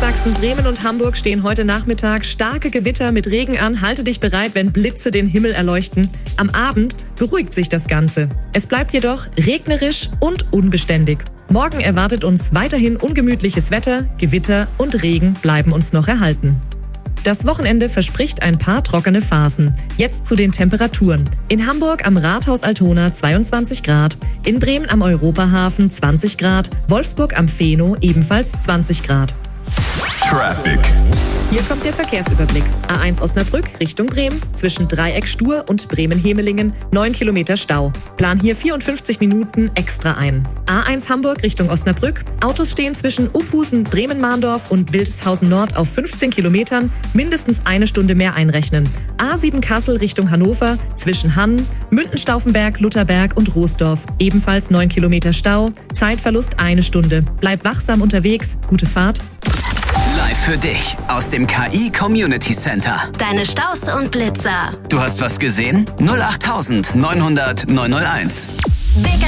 Niedersachsen, Bremen und Hamburg stehen heute Nachmittag starke Gewitter mit Regen an. Halte dich bereit, wenn Blitze den Himmel erleuchten. Am Abend beruhigt sich das Ganze. Es bleibt jedoch regnerisch und unbeständig. Morgen erwartet uns weiterhin ungemütliches Wetter, Gewitter und Regen bleiben uns noch erhalten. Das Wochenende verspricht ein paar trockene Phasen. Jetzt zu den Temperaturen. In Hamburg am Rathaus Altona 22 Grad, in Bremen am Europahafen 20 Grad, Wolfsburg am Feno ebenfalls 20 Grad. Traffic. Hier kommt der Verkehrsüberblick. A1 Osnabrück Richtung Bremen, zwischen Dreieck Stur und Bremen-Hemelingen 9 Kilometer Stau. Plan hier 54 Minuten extra ein. A1 Hamburg Richtung Osnabrück. Autos stehen zwischen Uphusen, Bremen-Mahndorf und Wildeshausen Nord auf 15 Kilometern, mindestens eine Stunde mehr einrechnen. A7 Kassel Richtung Hannover, zwischen Hamm, Mündenstaufenberg, Lutherberg und Roosdorf. Ebenfalls 9 Kilometer Stau, Zeitverlust 1 Stunde. Bleib wachsam unterwegs, gute Fahrt. Live für dich aus dem KI Community Center. Deine Staus und Blitzer. Du hast was gesehen? 08900 901. Big